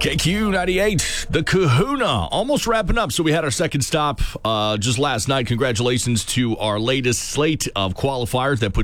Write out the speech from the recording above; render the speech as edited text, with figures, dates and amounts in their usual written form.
KQ 98, the Kahuna, almost wrapping up. So we had our second stop just last night. Congratulations to our latest slate of qualifiers that put